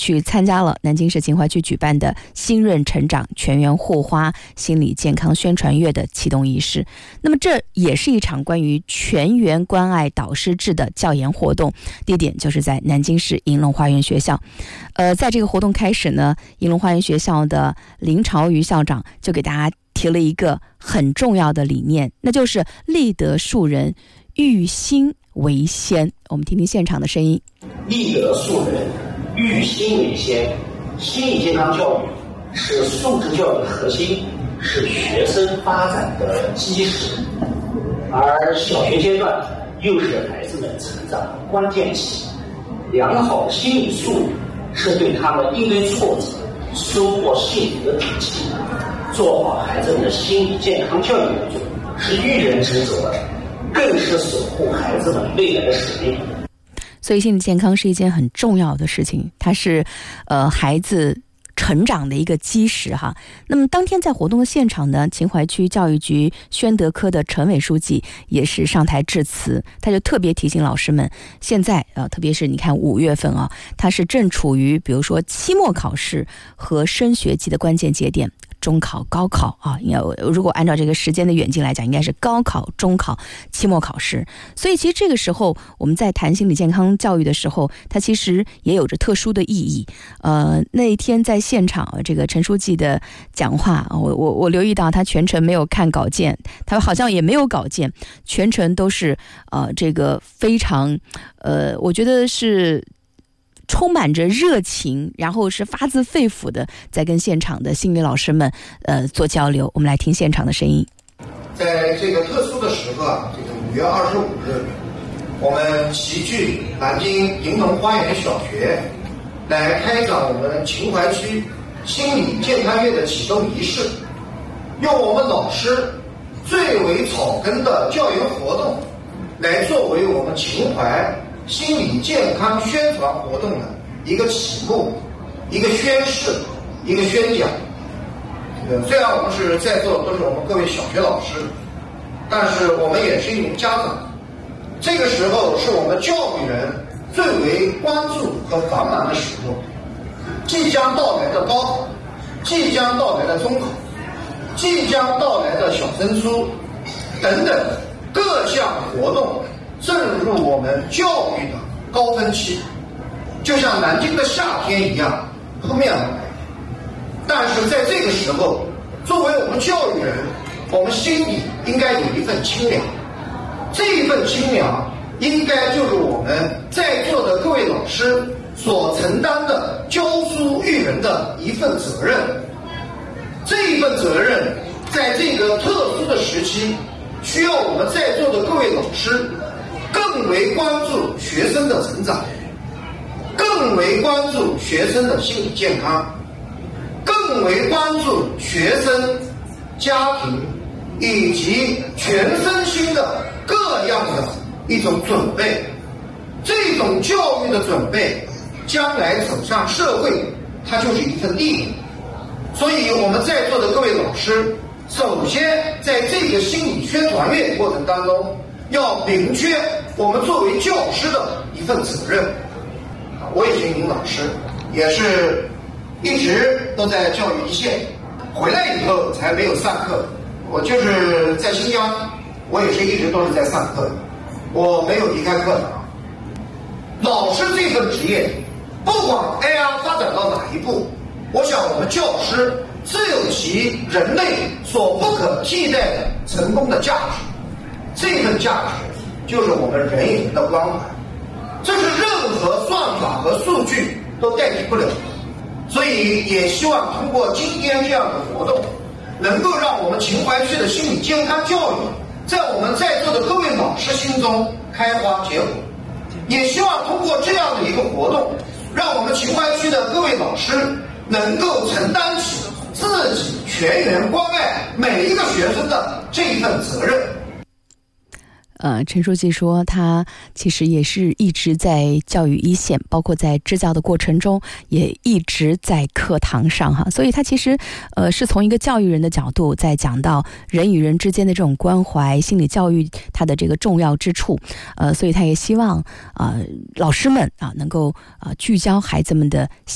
去参加了南京市秦淮区举办的新润成长全员护花心理健康宣传月的启动仪式。那么这也是一场关于全员关爱导师制的教研活动，地点就是在南京市银龙花园学校。在这个活动开始呢，银龙花园学校的林朝瑜校长就给大家提了一个很重要的理念，那就是立德树人，育心为先。我们听听现场的声音。 立德树人，育心为先。心理健康教育是素质教育的核心，是学生发展的基石，而小学阶段又是孩子们成长的关键期。良好的心理素质是对他们应对挫折、收获幸福的底气。做好孩子们的心理健康教育工作是育人之责，更是守护孩子们未来的使命。 所以心理健康是一件很重要的事情，它是孩子成长的一个基石哈。那么当天在活动的现场呢，秦淮区教育局宣德科的陈伟书记也是上台致辞，他就特别提醒老师们，现在特别是你看5月份啊，它是正处于比如说期末考试和升学季的关键节点。中考、高考啊，如果按照这个时间的远近来讲，应该是高考、中考、期末考试。所以其实这个时候我们在谈心理健康教育的时候，它其实也有着特殊的意义。那一天在现场，这个陈书记的讲话，我留意到他全程没有看稿件，他好像也没有稿件，全程都是这个非常我觉得是充满着热情，然后是发自肺腑的在跟现场的心理老师们做交流。我们来听现场的声音。 在这个特殊的时刻，这个5月25日，我们齐聚南京银龙花园小学，来开展我们秦淮区心理健康月的启动仪式，用我们老师最为草根的教研活动，来作为我们秦淮心理健康宣传活动的一个启幕、一个宣誓、一个宣讲。虽然我们是在座都是我们各位小学老师，但是我们也是一名家长。这个时候是我们教育人最为关注和繁忙的时候，即将到来的高考，即将到来的中考，即将到来的小升初等等各项活动正入我们教育的高峰期，就像南京的夏天一样扑面而来。但是在这个时候，作为我们教育人，我们心里应该有一份清凉，这一份清凉应该就是我们在座的各位老师所承担的教书育人的一份责任。这一份责任在这个特殊的时期，需要我们在座的各位老师更为关注学生的成长，更为关注学生的心理健康，更为关注学生、家庭以及全身心的各样的一种准备。这种教育的准备，将来走向社会，它就是一份力量。所以我们在座的各位老师，首先在这个心理宣传月过程当中，要明确我们作为教师的一份责任。我也是一名老师，也是一直都在教育一线，回来以后才没有上课。我就是在新疆，我也是一直都是在上课的，我没有离开课堂。老师这份职业，不管 AI 发展到哪一步，我想我们教师自有其人类所不可替代的成功的价值。这份价值就是我们人与人的关怀，这是任何算法和数据都代替不了的。所以也希望通过今天这样的活动，能够让我们秦淮区的心理健康教育在我们在座的各位老师心中开花结果。也希望通过这样的一个活动，让我们秦淮区的各位老师能够承担起自己全员关爱每一个学生的这一份责任。 陈书记说他其实也是一直在教育一线，包括在支教的过程中也一直在课堂上哈，所以他其实是从一个教育人的角度在讲到人与人之间的这种关怀，心理教育它的这个重要之处，所以他也希望老师们能够聚焦孩子们的